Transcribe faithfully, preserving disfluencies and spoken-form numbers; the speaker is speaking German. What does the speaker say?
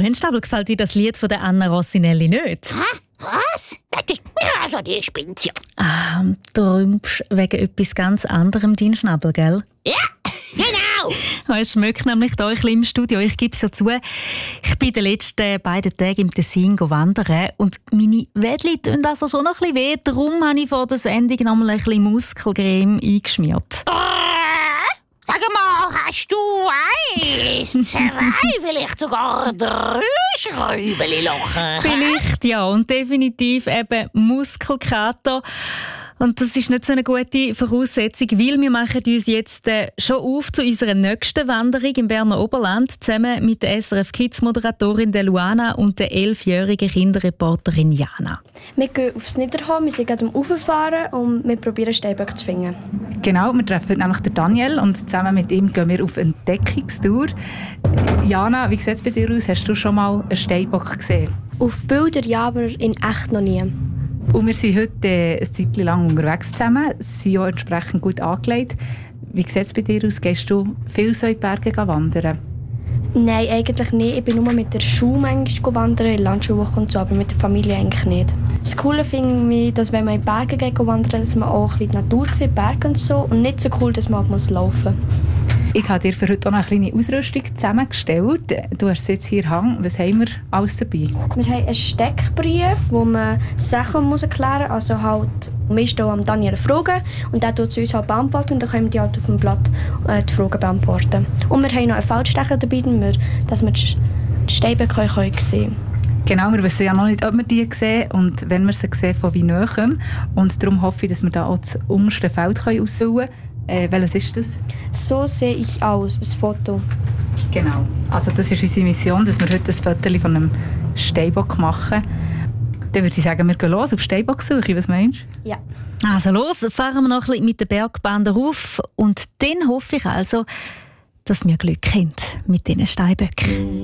Grünstapel, gefällt dir das Lied von der Anna Rossinelli nicht? Hä? Was? Also, die spinnt ja. Ah, du rümpfst wegen etwas ganz anderem deinen Schnabel, gell? Ja, genau. Es schmeckt nämlich hier ein bisschen im Studio. Ich gebe es ja zu, ich bin die letzten beiden Tage im Tessin wandern und meine Wädli tun also schon noch ein bisschen weh. Darum habe ich vor der Sendung noch mal ein bisschen Muskelcreme eingeschmiert. Äh, sag mal, hast du eins, zwei, vielleicht sogar drei Schräubeli-Lochen? Vielleicht ja, und definitiv eben Muskelkater. Und das ist nicht so eine gute Voraussetzung, weil wir machen uns jetzt äh, schon auf zu unserer nächsten Wanderung im Berner Oberland, zusammen mit der S R F Kids-Moderatorin Luana und der elfjährigen Kinderreporterin Jana. Wir gehen aufs Niederhorn, wir sind gerade am Rauffahren und wir probieren Steinböcke zu finden. Genau, wir treffen nämlich den Daniel und zusammen mit ihm gehen wir auf Entdeckungstour. Jana, wie sieht es bei dir aus? Hast du schon mal einen Steinbock gesehen? Auf Bildern ja, aber in echt noch nie. Und wir sind heute äh, ein Zeit lang unterwegs zusammen, sind auch entsprechend gut angelegt. Wie sieht es bei dir aus? Gehst du viel so in die Berge wandern? Nein, eigentlich nicht. Ich bin nur mit der Schule manchmal wandern, in der Landschulwoche und so, aber mit der Familie eigentlich nicht. Das Coole finde ich, dass wenn man in die Berge geht wandern, dass man auch ein bisschen die Natur sieht, Berge und so. Und nicht so cool, dass man auch laufen muss. Ich habe dir für heute auch noch eine kleine Ausrüstung zusammengestellt. Du hast es jetzt hier hängen. Was haben wir alles dabei? Wir haben einen Steckbrief, wo man Sachen muss erklären muss. Also halt, wir stellen am Daniel Fragen und der tut sie uns halt beantworten und dann können wir die halt auf dem Blatt äh, die Fragen beantworten. Und wir haben noch einen Feldstecher dabei, dass wir die Steinböcke sehen können. Genau, wir wissen ja noch nicht, ob wir die sehen und wenn wir sie sehen, von wie nahe. Und darum hoffe ich, dass wir da auch das unterste Feld aussuchen können. Äh, welches ist das? So sehe ich aus, ein Foto. Genau, also das ist unsere Mission, dass wir heute ein Foto von einem Steinbock machen. Dann würde ich sagen, wir gehen los auf Steinbocksuche. Was meinst du? Ja. Also los, fahren wir noch ein bisschen mit der Bergbahn rauf und dann hoffe ich also, dass wir Glück haben mit diesen Steinböcken.